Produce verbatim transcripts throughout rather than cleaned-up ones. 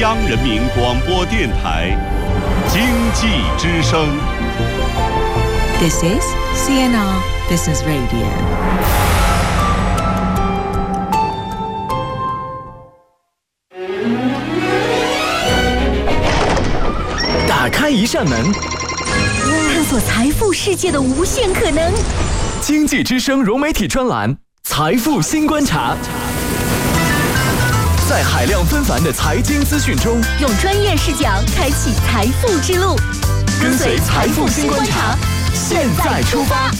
央人民广播电台经济之声。 This is C N R Business Radio。 打开一扇门， 探索财富世界的无限可能。 经济之声融媒体专栏《财富新观察》，在海量纷繁的财经资讯中， 用专业视角开启财富之路。 跟随财富新观察，现在出发。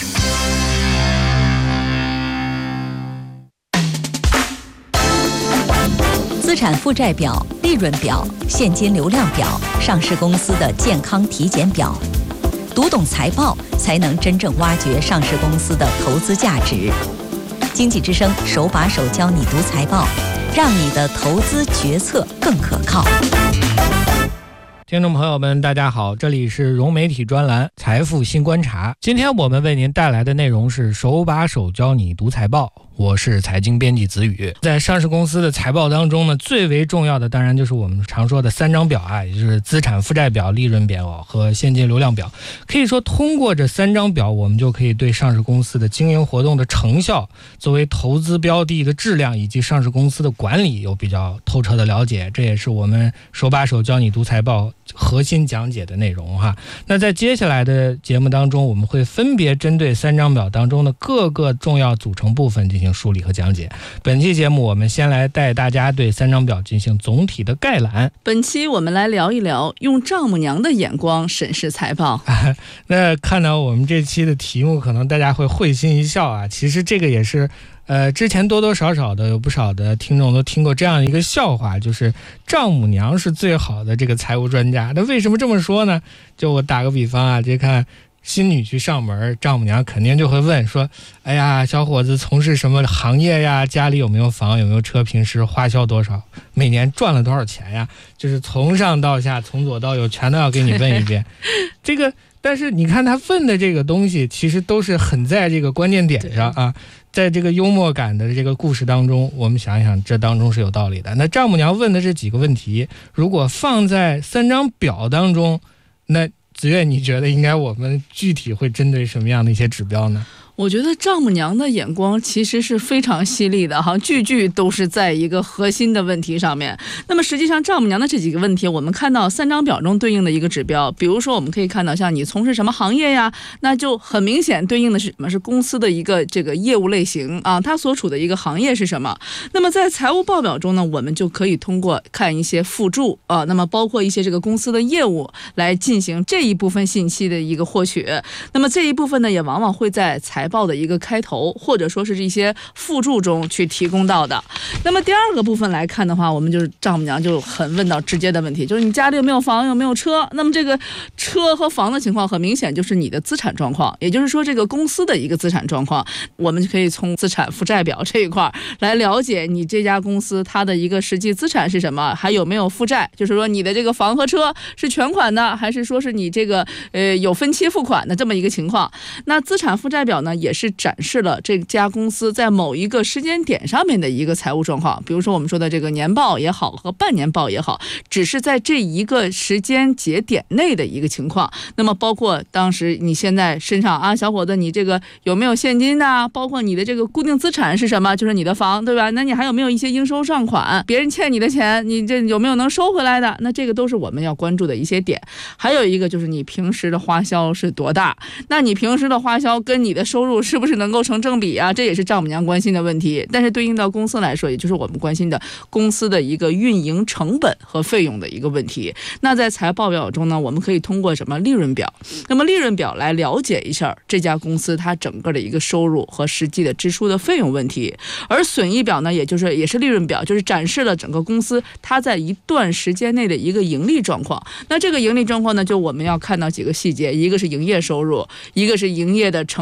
资产负债表、利润表、现金流量表、上市公司的健康体检表，读懂财报，才能真正挖掘上市公司的投资价值。经济之声手把手教你读财报，让你的投资决策更可靠。 听众朋友们大家好，这里是融媒体专栏财富新观察。今天我们为您带来的内容是手把手教你读财报，我是财经编辑子宇。在上市公司的财报当中呢，最为重要的当然就是我们常说的三张表啊，也就是资产负债表、利润表和现金流量表。可以说通过这三张表，我们就可以对上市公司的经营活动的成效、作为投资标的的质量以及上市公司的管理有比较透彻的了解。这也是我们手把手教你读财报核心讲解的内容哈。那在接下来的节目当中，我们会分别针对三张表当中的各个重要组成部分进行梳理和讲解。本期节目我们先来带大家对三张表进行总体的概览。 本期我们来聊一聊用丈母娘的眼光审视财报。 啊、那看到我们这期的题目，可能大家会会心一笑啊。其实这个也是呃，之前多多少少的有不少的听众都听过这样一个笑话，就是丈母娘是最好的这个财务专家。那为什么这么说呢？就我打个比方啊，就看新女婿上门，丈母娘肯定就会问说，哎呀，小伙子从事什么行业呀？家里有没有房，有没有车，平时花销多少，每年赚了多少钱呀？就是从上到下，从左到右全都要给你问一遍。这个但是你看他问的这个东西其实都是很在这个关键点上啊，在这个幽默感的这个故事当中，我们想一想这当中是有道理的。那丈母娘问的这几个问题，如果放在三张表当中，那子越你觉得应该我们具体会针对什么样的一些指标呢？ 我觉得丈母娘的眼光其实是非常犀利的哈，句句都是在一个核心的问题上面。那么实际上丈母娘的这几个问题，我们看到三张表中对应的一个指标，比如说我们可以看到像你从事什么行业呀，那就很明显对应的是什么？是公司的一个这个业务类型啊，它所处的一个行业是什么？那么在财务报表中呢，我们就可以通过看一些附注啊，那么包括一些这个公司的业务来进行这一部分信息的一个获取。那么这一部分呢，也往往会在财报的一个开头或者说是一些附注中去提供到的。那么第二个部分来看的话，我们就是丈母娘就很问到直接的问题，就是你家里有没有房，有没有车？那么这个车和房的情况很明显就是你的资产状况，也就是说这个公司的一个资产状况，我们就可以从资产负债表这一块来了解你这家公司它的一个实际资产是什么，还有没有负债，就是说你的这个房和车是全款的，还是说是你这个呃有分期付款的这么一个情况。那资产负债表呢，也是展示了这家公司在某一个时间点上面的一个财务状况，比如说我们说的这个年报也好和半年报也好，只是在这一个时间节点内的一个情况。那么包括当时你现在身上啊，小伙子你这个有没有现金呢？包括你的这个固定资产是什么，就是你的房，对吧？那你还有没有一些应收账款，别人欠你的钱你这有没有能收回来的？那这个都是我们要关注的一些点。还有一个就是你平时的花销是多大，那你平时的花销跟你的收入是不是能够成正比啊？这也是丈母娘关心的问题。但是对应到公司来说，也就是我们关心的公司的一个运营成本和费用的一个问题。那在财报表中呢，我们可以通过什么利润表，那么利润表来了解一下这家公司它整个的一个收入和实际的支出的费用问题。而损益表呢，也就是也是利润表，就是展示了整个公司它在一段时间内的一个盈利状况。那这个盈利状况呢，就我们要看到几个细节，一个是营业收入，一个是营业的成本，还有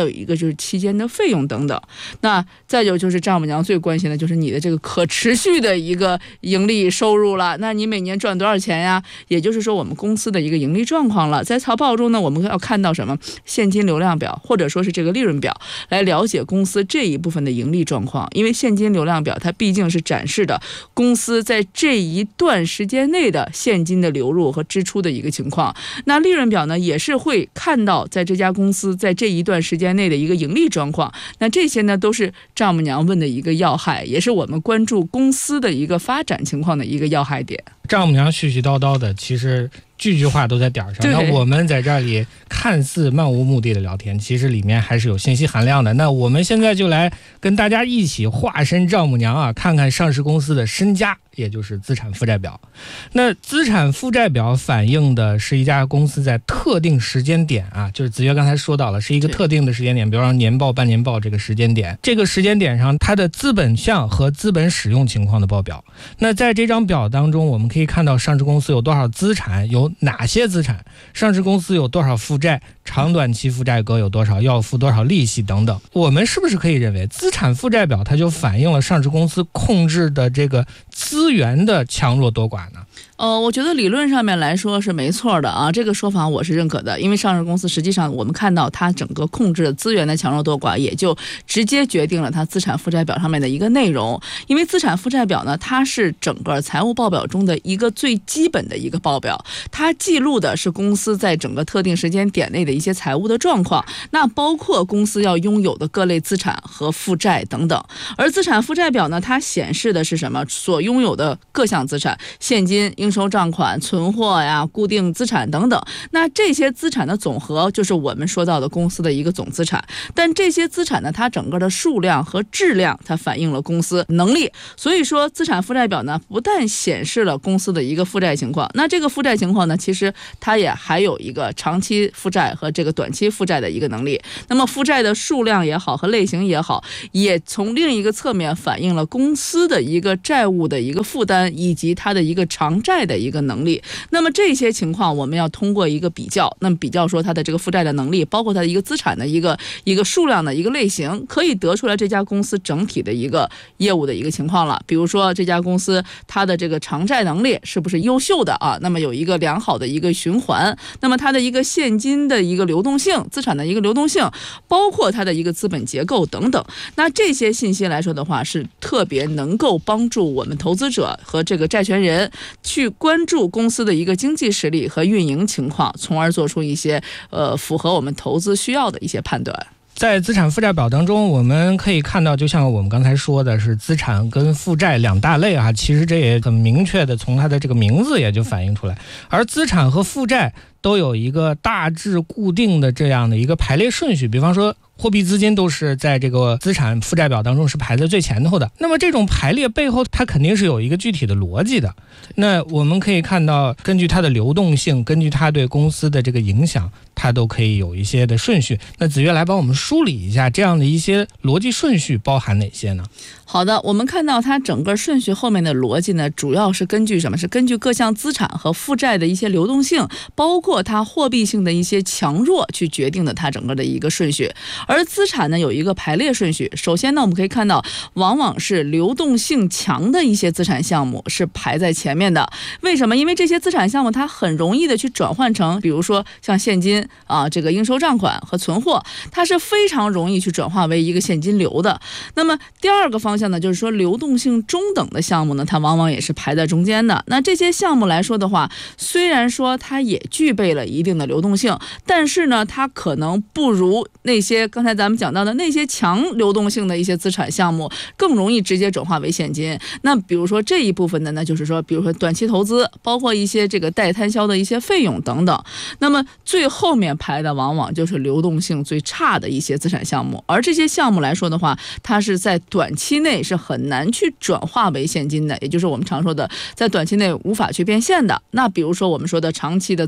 有一个就是期间的费用等等。那再有就是丈母娘最关心的就是你的这个可持续的一个盈利收入了，那你每年赚多少钱呀？也就是说我们公司的一个盈利状况了。在财报中呢，我们要看到什么？现金流量表，或者说是这个利润表，来了解公司这一部分的盈利状况。因为现金流量表它毕竟是展示的公司在这一段时间内的现金的流入和支出的一个情况。那利润表呢，也是会看到在这家公司在这一段时间内的一个盈利状况。那这些呢，都是丈母娘问的一个要害，也是我们关注公司的一个发展情况的一个要害点。 丈母娘絮絮叨叨的，其实句句话都在点儿上。那我们在这里看似漫无目的的聊天，其实里面还是有信息含量的。那我们现在就来跟大家一起化身丈母娘啊，看看上市公司的身家，也就是资产负债表。那资产负债表反映的是一家公司在特定时间点啊，就是子越刚才说到了，是一个特定的时间点，比如说年报、半年报这个时间点，这个时间点上它的资本项和资本使用情况的报表。那在这张表当中，我们可以看到上市公司有多少资产，有哪些资产，上市公司有多少负债，长短期负债额有多少，要付多少利息等等。我们是不是可以认为资产负债表它就反映了上市公司控制的这个资源的强弱多寡呢？ 呃，我觉得理论上面来说是没错的啊，这个说法我是认可的。因为上市公司实际上我们看到它整个控制的资源的强弱多寡，也就直接决定了它资产负债表上面的一个内容。因为资产负债表呢，它是整个财务报表中的一个最基本的一个报表，它记录的是公司在整个特定时间点内的一些财务的状况，那包括公司要拥有的各类资产和负债等等。而资产负债表呢，它显示的是什么？所拥有的各项资产，现金、应收账款、存货呀、固定资产等等。那这些资产的总和就是我们说到的公司的一个总资产。但这些资产呢，它整个的数量和质量，它反映了公司能力。所以说资产负债表呢，不但显示了公司的一个负债情况，那这个负债情况呢，其实它也还有一个长期负债和这个短期负债的一个能力。那么负债的数量也好和类型也好，也从另一个侧面反映了公司的一个债务的一个负担，以及它的一个偿债的一个能力。那么这些情况我们要通过一个比较，那么比较说它的这个负债的能力，包括它的一个资产的一个一个数量的一个类型，可以得出来这家公司整体的一个业务的一个情况了。比如说这家公司它的这个偿债能力是不是优秀的啊？那么有一个良好的一个循环，那么它的一个现金的一个流动性，资产的一个流动性，包括它的一个资本结构等等。那这些信息来说的话，是特别能够帮助我们投资者和这个债权人去关注公司的一个经济实力和运营情况，从而做出一些呃符合我们投资需要的一些判断。 在资产负债表当中，我们可以看到，就像我们刚才说的，是资产跟负债两大类啊，其实这也很明确的从它的这个名字也就反映出来。而资产和负债都有一个大致固定的这样的一个排列顺序，比方说货币资金都是在这个资产负债表当中是排在最前头的。那么这种排列背后，它肯定是有一个具体的逻辑的。那我们可以看到，根据它的流动性，根据它对公司的这个影响，它都可以有一些的顺序。那子越来帮我们梳理一下这样的一些逻辑顺序包含哪些呢？ 好的，我们看到它整个顺序后面的逻辑呢，主要是根据什么？是根据各项资产和负债的一些流动性，包括它货币性的一些强弱去决定的它整个的一个顺序。而资产呢有一个排列顺序，首先呢我们可以看到，往往是流动性强的一些资产项目是排在前面的。为什么？因为这些资产项目它很容易的去转换成，比如说像现金啊，这个应收账款和存货，它是非常容易去转化为一个现金流的。那么第二个方向呢，就是说流动性中等的项目呢，它往往也是排在中间的。那这些项目来说的话，虽然说它也具备了一定的流动性，但是呢，它可能不如那些刚才咱们讲到的那些强流动性的一些资产项目更容易直接转化为现金。那比如说这一部分的呢，就是说比如说短期投资，包括一些这个待摊销的一些费用等等。那么最后面排的往往就是流动性最差的一些资产项目，而这些项目来说的话，它是在短期内是很难去转化为现金的，也就是我们常说的在短期内无法去变现的。那比如说我们说的长期的资产，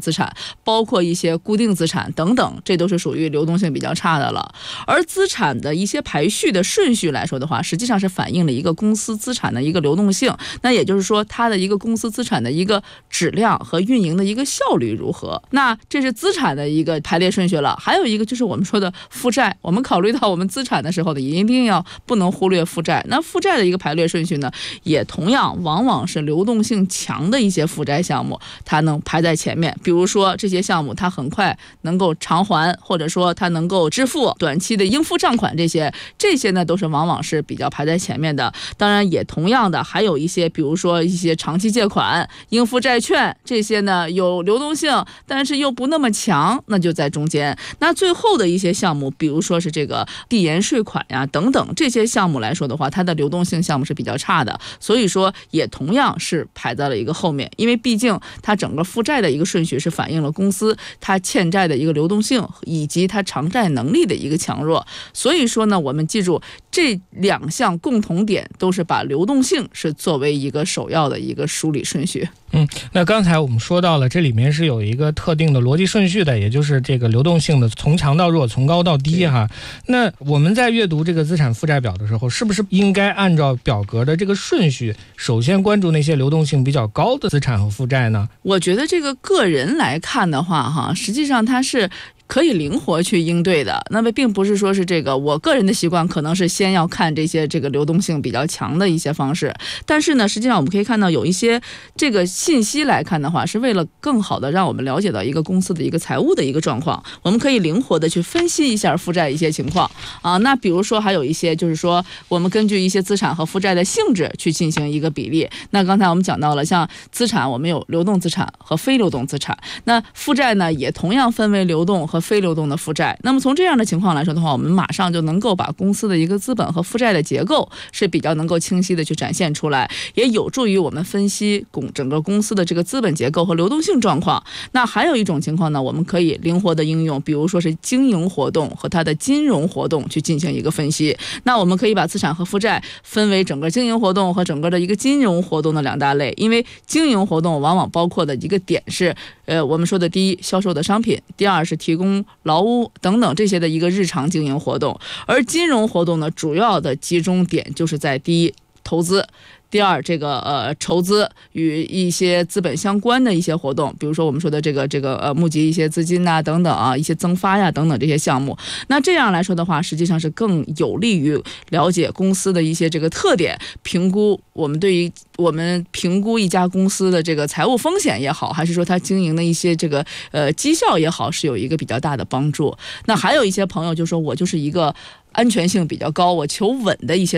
包括一些固定资产等等，这都是属于流动性比较差的了。而资产的一些排序的顺序来说的话，实际上是反映了一个公司资产的一个流动性，那也就是说它的一个公司资产的一个质量和运营的一个效率如何。那这是资产的一个排列顺序了。还有一个就是我们说的负债，我们考虑到我们资产的时候呢，也一定要不能忽略负债。那负债的一个排列顺序呢，也同样往往是流动性强的一些负债项目它能排在前面。比如说这些项目它很快能够偿还，或者说它能够支付短期的应付账款，这些这些呢都是往往是比较排在前面的。当然也同样的还有一些，比如说一些长期借款、应付债券，这些呢有流动性但是又不那么强，那就在中间。那最后的一些项目，比如说是这个递延税款呀等等，这些项目来说的话，它的流动性项目是比较差的，所以说也同样是排在了一个后面。因为毕竟它整个负债的一个顺序是反映了公司它欠债的一个流动性以及它偿债能力的一个强弱。所以说呢，我们记住这两项共同点都是把流动性是作为一个首要的一个梳理顺序。 嗯，那刚才我们说到了，这里面是有一个特定的逻辑顺序的，也就是这个流动性的从强到弱，从高到低哈。那我们在阅读这个资产负债表的时候，是不是应该按照表格的这个顺序，首先关注那些流动性比较高的资产和负债呢？ 我觉得这个个人来看的话哈，实际上它是可以灵活去应对的。那么并不是说是这个我个人的习惯可能是先要看这些这个流动性比较强的一些方式，但是呢实际上我们可以看到有一些这个信息来看的话，是为了更好的让我们了解到一个公司的一个财务的一个状况，我们可以灵活的去分析一下负债一些情况啊。那比如说还有一些就是说我们根据一些资产和负债的性质去进行一个比例。那刚才我们讲到了，像资产我们有流动资产和非流动资产，那负债呢也同样分为流动和非流动的负债。那么从这样的情况来说的话，我们马上就能够把公司的一个资本和负债的结构是比较能够清晰的去展现出来，也有助于我们分析整个公司的这个资本结构和流动性状况。那还有一种情况呢，我们可以灵活的应用，比如说是经营活动和它的金融活动去进行一个分析。那我们可以把资产和负债分为整个经营活动和整个的一个金融活动的两大类，因为经营活动往往包括的一个点是呃，我们说的第一，销售的商品；第二是提供劳务等等这些的一个日常经营活动。而金融活动呢，主要的集中点就是在第一，投资；第二，这个呃筹资与一些资本相关的一些活动，比如说我们说的这个这个呃募集一些资金呐、啊、等等啊，一些增发呀等等这些项目。那这样来说的话，实际上是更有利于了解公司的一些这个特点，评估我们对于我们评估一家公司的这个财务风险也好，还是说它经营的一些这个呃绩效也好，是有一个比较大的帮助。那还有一些朋友就说，我就是一个安全性比较高，我求稳的一些